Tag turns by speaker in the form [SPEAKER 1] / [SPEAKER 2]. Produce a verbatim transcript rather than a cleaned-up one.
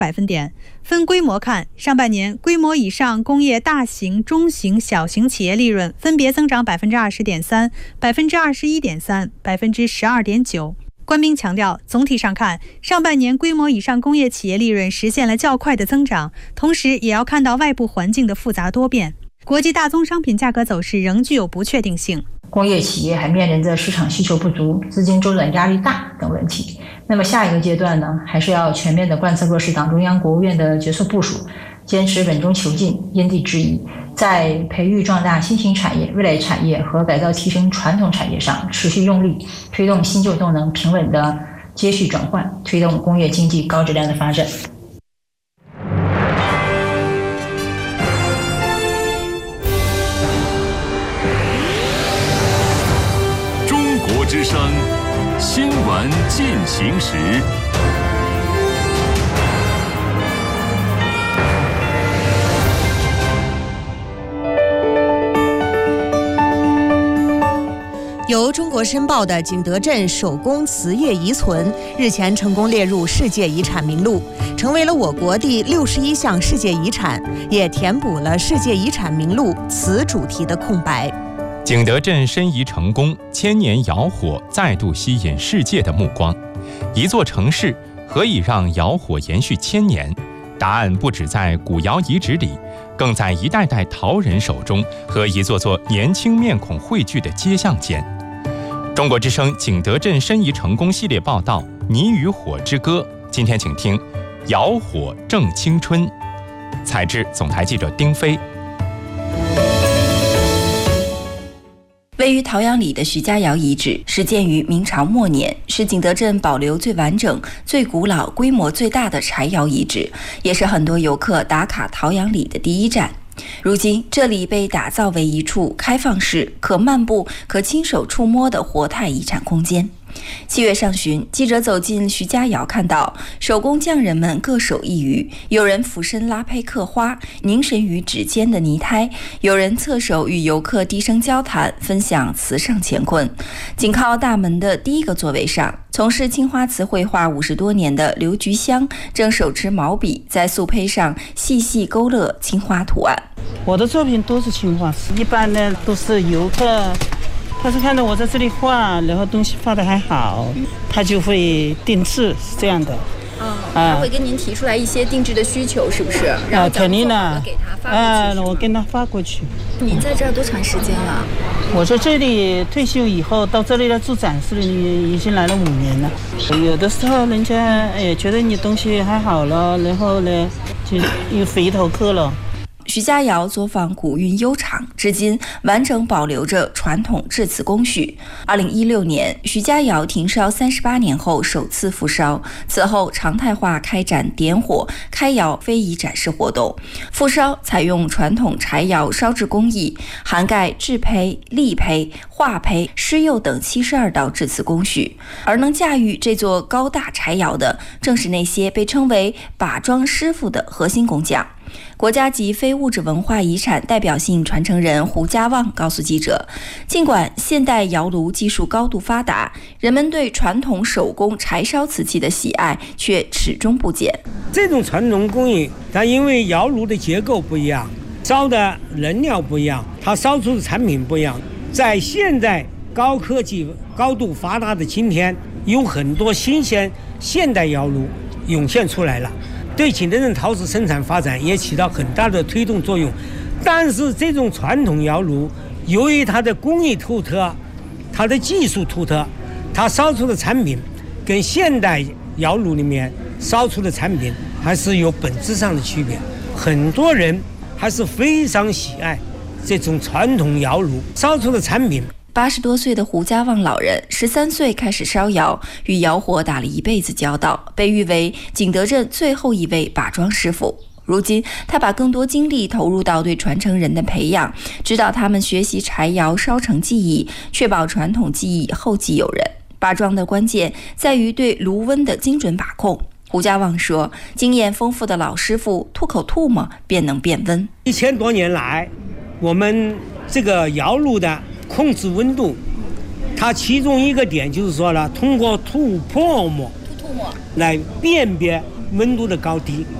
[SPEAKER 1] 百分点。分规模看，上半年规模以上工业大型、中型、小型企业利润分别增长百分之二十点三、百分之二十一点三、百分之十二点九。官兵强调，总体上看，上半年规模以上工业企业利润实现了较快的增长，同时也要看到外部环境的复杂多变，国际大宗商品价格走势仍具有不确定性。
[SPEAKER 2] 工业企业还面临着市场需求不足、资金周转压力大等问题。那么下一个阶段呢，还是要全面的贯彻落实党中央、国务院的决策部署，坚持稳中求进、因地制宜，在培育壮大新型产业、未来产业和改造提升传统产业上持续用力，推动新旧动能平稳的接续转换，推动工业经济高质量的发展。
[SPEAKER 3] 中国之声新闻进行时。
[SPEAKER 4] 由中国申报的景德镇手工瓷业遗存日前成功列入世界遗产名录，成为了我国第六十一项世界遗产，也填补了世界遗产名录瓷主题的空白。
[SPEAKER 5] 景德镇申遗成功，千年窑火再度吸引世界的目光。一座城市何以让窑火延续千年？答案不只在古窑遗址里，更在一代代陶人手中和一座座年轻面孔汇聚的街巷间。中国之声景德镇申遗成功系列报道《你与火之歌》，今天请听窑火正青春，采制总台记者丁飞。
[SPEAKER 6] 位于陶阳里的徐家窑遗址始建于明朝末年，是景德镇保留最完整、最古老、规模最大的柴窑遗址，也是很多游客打卡陶阳里的第一站。如今，这里被打造为一处开放式、可漫步、可亲手触摸的活态遗产空间。七月上旬，记者走进徐家窑，看到手工匠人们各手一鱼，有人俯身拉胚刻花，凝神于指尖的泥胎；有人侧手与游客低声交谈，分享瓷上乾坤。紧靠大门的第一个座位上，从事青花瓷绘画五十多年的刘菊香正手持毛笔，在素胚上细细勾勒青花图案。
[SPEAKER 7] 我的作品都是青花瓷，一般呢都是游客。他是看到我在这里画，然后东西画得还好，他就会定制，是这样的。
[SPEAKER 6] 嗯，他会跟您提出来一些定制的需求，是不是？然后
[SPEAKER 7] 肯定的，
[SPEAKER 6] 给他发过去。
[SPEAKER 7] 啊，我跟他发过去。
[SPEAKER 6] 您在这儿多长时间了？
[SPEAKER 7] 我在这里退休以后到这里来做展示，已经来了五年了。有的时候人家哎觉得你东西还好了，然后呢就又回头客了。
[SPEAKER 6] 徐家窑作坊古韵悠长，至今完整保留着传统制瓷工序。二零一六年，徐家窑停烧三十八年后首次复烧，此后常态化开展点火、开窑非遗展示活动。复烧采用传统柴窑烧制工艺，涵盖制胚、立胚、化胚、施釉等七十二道制瓷工序。而能驾驭这座高大柴窑的，正是那些被称为把庄师傅的核心工匠。国家级非物质文化遗产代表性传承人胡家旺告诉记者，尽管现代窑炉技术高度发达，人们对传统手工柴烧瓷器的喜爱却始终不减。
[SPEAKER 8] 这种传统工艺，它因为窑炉的结构不一样，烧的燃料不一样，它烧出的产品不一样。在现在高科技高度发达的今天，有很多新鲜现代窑炉涌现出来了，对景德镇陶瓷生产发展也起到很大的推动作用。但是这种传统窑炉由于它的工艺突特，它的技术突特，它烧出的产品跟现代窑炉里面烧出的产品还是有本质上的区别。很多人还是非常喜爱这种传统窑炉烧出的产品。
[SPEAKER 6] 八十多岁的胡家旺老人，十三岁开始烧窑，与窑火打了一辈子交道，被誉为景德镇最后一位把庄师傅。如今，他把更多精力投入到对传承人的培养，指导他们学习柴窑烧成技艺，确保传统技艺后继有人。把庄的关键在于对炉温的精准把控。胡家旺说，经验丰富的老师傅吐口唾沫便能变温。
[SPEAKER 8] 一千多年来，我们这个窑炉的控制温度，它其中一个点就是说了，通过吐唾沫来辨别温度的高低。